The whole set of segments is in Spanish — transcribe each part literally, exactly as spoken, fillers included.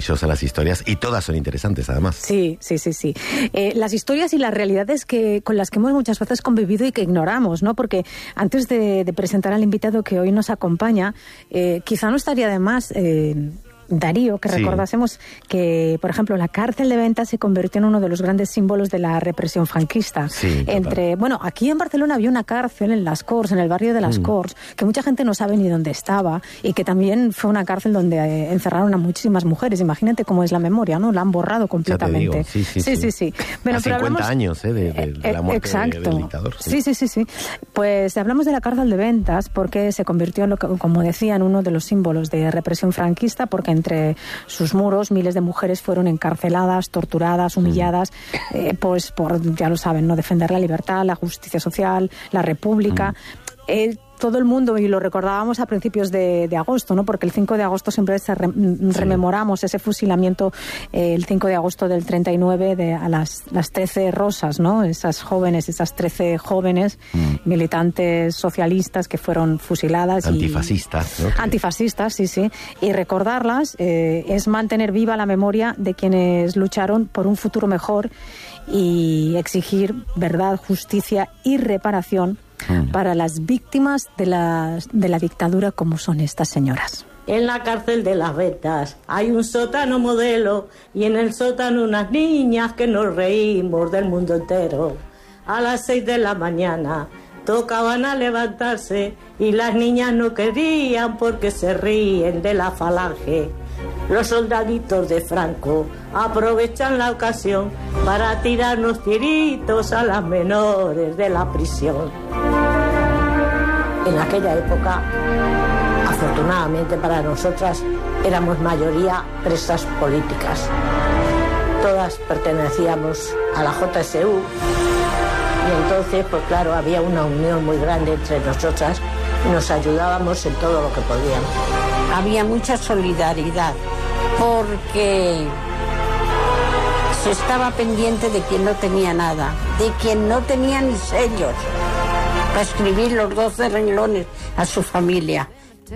maravillosas las historias y todas son interesantes además. Sí, sí, sí, sí. Eh, las historias y las realidades que con las que hemos muchas veces convivido y que ignoramos, ¿no? Porque antes de, de presentar al invitado que hoy nos acompaña, eh, quizá no estaría de más... Eh, Darío, que sí. recordásemos que, por ejemplo, la cárcel de Ventas se convirtió en uno de los grandes símbolos de la represión franquista. Sí, Entre, bueno, aquí en Barcelona había una cárcel en Las Corts, en el barrio de Las mm. Corts, que mucha gente no sabe ni dónde estaba, y que también fue una cárcel donde eh, encerraron a muchísimas mujeres. Imagínate cómo es la memoria, ¿no? La han borrado completamente. Sí, sí, sí, sí, sí. sí. Bueno, a pero cincuenta hablamos... años eh, de, de, de la muerte Exacto. del dictador. Sí. sí, sí, sí, sí. Pues hablamos de la cárcel de Ventas porque se convirtió, en lo que, como decía, en uno de los símbolos de represión franquista, porque entre sus muros miles de mujeres fueron encarceladas, torturadas, humilladas, mm. eh, pues por, ya lo saben, no defender la libertad, la justicia social, la república. Mm. Eh, todo el mundo, y lo recordábamos a principios de, de agosto, ¿no? Porque el cinco de agosto siempre se re, sí. rememoramos ese fusilamiento, eh, el cinco de agosto del treinta y nueve, de, a las, las trece rosas, ¿no? Esas jóvenes, esas trece jóvenes mm. militantes socialistas que fueron fusiladas. Antifascistas, y, ¿no? Antifascistas, sí, sí. Y recordarlas eh, es mantener viva la memoria de quienes lucharon por un futuro mejor y exigir verdad, justicia y reparación para las víctimas de la, de la dictadura como son estas señoras. En la cárcel de Las Ventas hay un sótano modelo y en el sótano unas niñas que nos reímos del mundo entero. A las seis de la mañana tocaban a levantarse y las niñas no querían porque se ríen de la falange. Los soldaditos de Franco aprovechan la ocasión para tirarnos tiritos a las menores de la prisión. En aquella época, afortunadamente para nosotras, éramos mayoría presas políticas. Todas pertenecíamos a la J S U y entonces, pues claro, había una unión muy grande entre nosotras y nos ayudábamos en todo lo que podíamos. Había mucha solidaridad porque se estaba pendiente de quien no tenía nada, de quien no tenía ni sellos para escribir los doce renglones a su familia.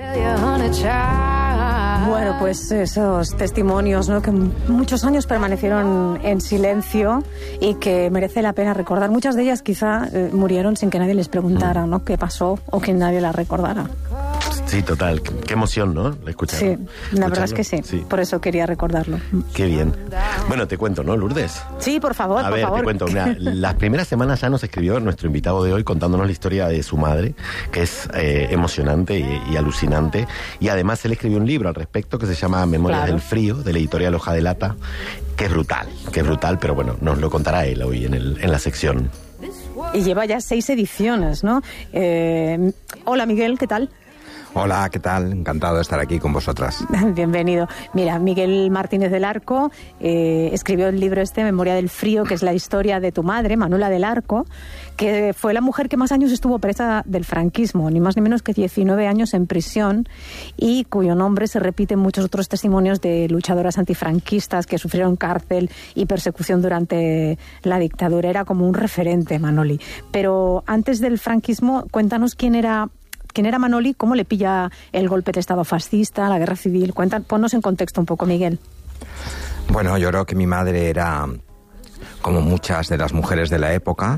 Bueno, pues esos testimonios, ¿no?, que muchos años permanecieron en silencio y que merece la pena recordar. Muchas de ellas quizá eh, murieron sin que nadie les preguntara, ¿no?, qué pasó o que nadie las recordara. Sí, total. Qué emoción, ¿no? Escucharlo. Sí, la verdad es que sí. sí. Por eso quería recordarlo. Qué bien. Bueno, te cuento, ¿no, Lourdes? Sí, por favor, A por ver, favor. te cuento. Mira, las primeras semanas ya nos escribió nuestro invitado de hoy contándonos la historia de su madre, que es eh, emocionante y, y alucinante. Y además él escribió un libro al respecto que se llama Memorias claro. del Frío, de la editorial Hoja de Lata, que es brutal, que es brutal, pero bueno, nos lo contará él hoy en, el, en la sección. Y lleva ya seis ediciones, ¿no? Eh, hola, Miguel, ¿qué tal? Hola, ¿qué tal? Encantado de estar aquí con vosotras. Bienvenido. Mira, Miguel Martínez del Arco eh, escribió el libro este, Memoria del Frío, que es la historia de tu madre, Manuela del Arco, que fue la mujer que más años estuvo presa del franquismo, ni más ni menos que diecinueve años en prisión, y cuyo nombre se repite en muchos otros testimonios de luchadoras antifranquistas que sufrieron cárcel y persecución durante la dictadura. Era como un referente, Manoli. Pero antes del franquismo, cuéntanos quién era... ¿Quién era Manoli? ¿Cómo le pilla el golpe de Estado fascista, la guerra civil? Cuenta, ponnos en contexto un poco, Miguel. Bueno, yo creo que mi madre era, como muchas de las mujeres de la época,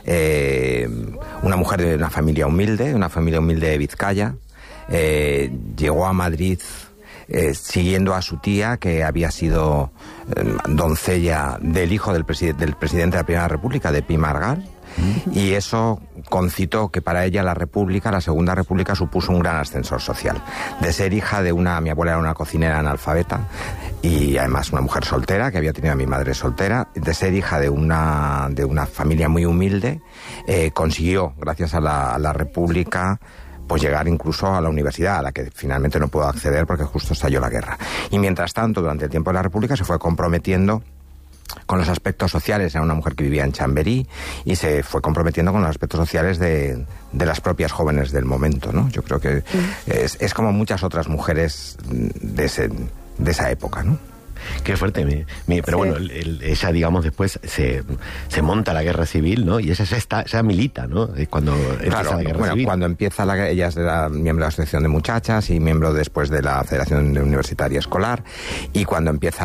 eh, una mujer de una familia humilde, una familia humilde de Vizcaya. Eh, llegó a Madrid eh, siguiendo a su tía, que había sido eh, doncella del hijo del, preside- del presidente de la Primera República, de Pi Margall. Y eso concitó que para ella la República, la Segunda República, supuso un gran ascensor social. De ser hija de una... Mi abuela era una cocinera analfabeta y además una mujer soltera, que había tenido a mi madre soltera. De ser hija de una, de una familia muy humilde, eh, consiguió, gracias a la, a la República, pues llegar incluso a la universidad, a la que finalmente no pudo acceder porque justo estalló la guerra. Y mientras tanto, durante el tiempo de la República, se fue comprometiendo con los aspectos sociales. Era una mujer que vivía en Chamberí y se fue comprometiendo con los aspectos sociales de, de las propias jóvenes del momento, ¿no? Yo creo que sí. es, es como muchas otras mujeres de, ese, de esa época, ¿no? Qué fuerte, mi, mi, pero sí. bueno, el, el, ella, digamos, después se, se monta la guerra civil, ¿no? Y ella ya está, ya milita, ¿no? Es cuando empieza claro, la guerra bueno, civil. Cuando empieza la ella es la, miembro de la Asociación de Muchachas y miembro después de la Federación Universitaria Escolar, y cuando empieza